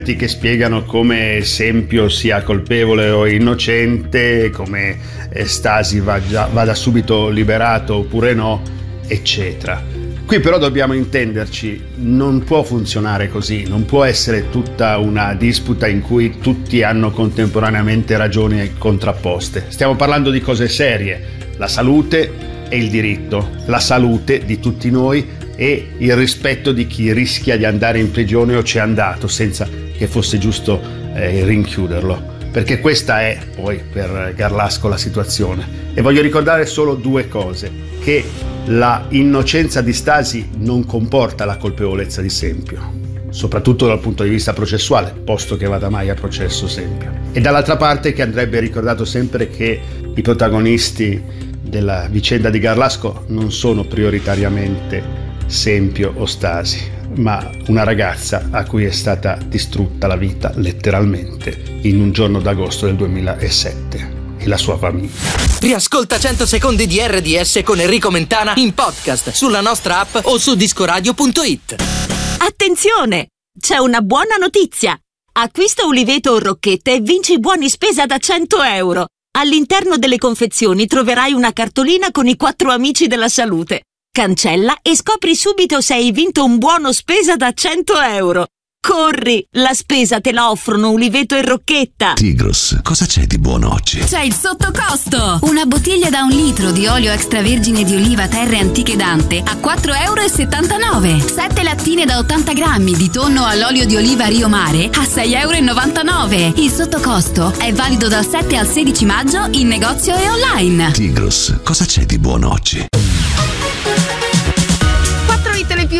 che spiegano come Sempio sia colpevole o innocente, come Stasi vada subito liberato oppure no, eccetera. Qui però dobbiamo intenderci, non può funzionare così, non può essere tutta una disputa in cui tutti hanno contemporaneamente ragioni contrapposte. Stiamo parlando di cose serie, la salute e il diritto, la salute di tutti noi e il rispetto di chi rischia di andare in prigione o c'è andato senza che fosse giusto rinchiuderlo. Perché questa è poi per Garlasco la situazione. E voglio ricordare solo due cose: che la innocenza di Stasi non comporta la colpevolezza di Sempio, soprattutto dal punto di vista processuale, posto che vada mai a processo Sempio. E dall'altra parte che andrebbe ricordato sempre che i protagonisti della vicenda di Garlasco non sono prioritariamente Sempio o Stasi, ma una ragazza a cui è stata distrutta la vita letteralmente in un giorno d'agosto del 2007 e la sua famiglia. Riascolta 100 secondi di RDS con Enrico Mentana in podcast sulla nostra app o su discoradio.it. Attenzione! C'è una buona notizia! Acquista Uliveto o Rocchette e vinci buoni spesa da 100 euro. All'interno delle confezioni troverai una cartolina con i 4 amici della salute. Cancella e scopri subito se hai vinto un buono spesa da 100 euro. Corri! La spesa te la offrono Uliveto e Rocchetta. Tigros, cosa c'è di buono oggi? C'è il sottocosto! Una bottiglia da 1 litro di olio extravergine di oliva Terre Antiche Dante a 4,79 euro. 7 lattine da 80 grammi di tonno all'olio di oliva Rio Mare a 6,99 euro. Il sottocosto è valido dal 7 al 16 maggio in negozio e online. Tigros, cosa c'è di buono oggi?